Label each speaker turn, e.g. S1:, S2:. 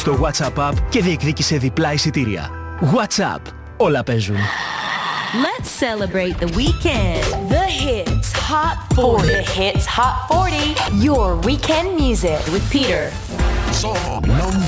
S1: στο WhatsApp app και διεκδίκησε διπλά εισιτήρια. WhatsApp. Όλα παίζουν.
S2: Let's celebrate the weekend. The Hits Hot 40. The Hits Hot 40. Your weekend music with Peter.
S3: Song number